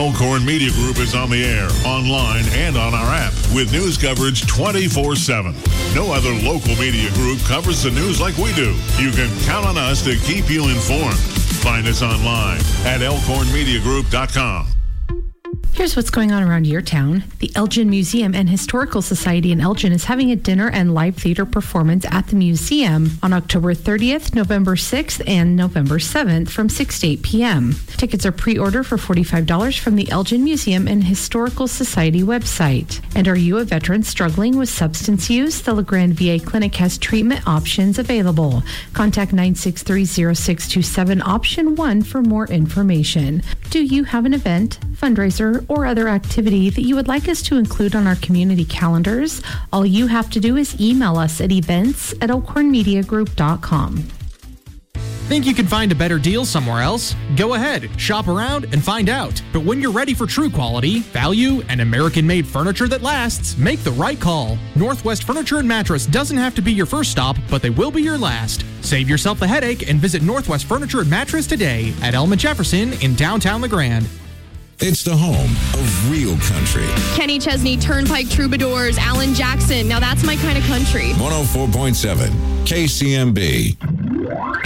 Elkhorn Media Group is on the air, online, and on our app with news coverage 24/7. No other local media group covers the news like we do. You can count on us to keep you informed. Find us online at elkhornmediagroup.com. Here's what's going on around your town. The Elgin Museum and Historical Society in Elgin is having a dinner and live theater performance at the museum on October 30th, November 6th, and November 7th from 6 to 8 p.m. Tickets are pre-ordered for $45 from the Elgin Museum and Historical Society website. And are you a veteran struggling with substance use? The LeGrand VA Clinic has treatment options available. Contact 963-0627 option 1 for more information. Do you have an event, fundraiser, or other activity that you would like us to include on our community calendars? All you have to do is email us at events@elkhornmediagroup.com. Think you can find a better deal somewhere else? Go ahead, shop around and find out. But when you're ready for true quality, value, and American-made furniture that lasts, make the right call. Northwest Furniture and Mattress doesn't have to be your first stop, but they will be your last. Save yourself the headache and visit Northwest Furniture and Mattress today at Elma Jefferson in downtown LeGrand. It's the home of real country. Kenny Chesney, Turnpike Troubadours, Alan Jackson. Now that's my kind of country. 104.7 KCMB.